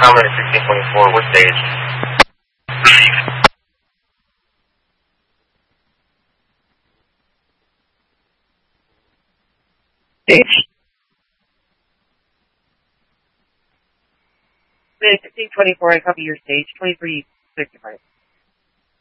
Common 1624, what stage? Stage. 1624, I copy your stage. 2365.